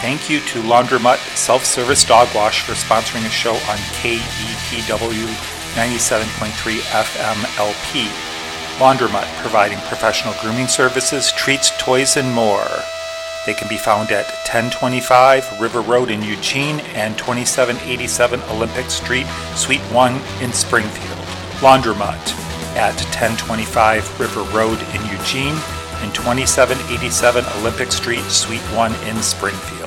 Thank you to Laundromat Self-Service Dog Wash for sponsoring a show on KEPW 97.3 FM LP. Laundromat, providing professional grooming services, treats, toys, and more. They can be found at 1025 River Road in Eugene and 2787 Olympic Street, Suite 1 in Springfield. Laundromat at 1025 River Road in Eugene and 2787 Olympic Street, Suite 1 in Springfield.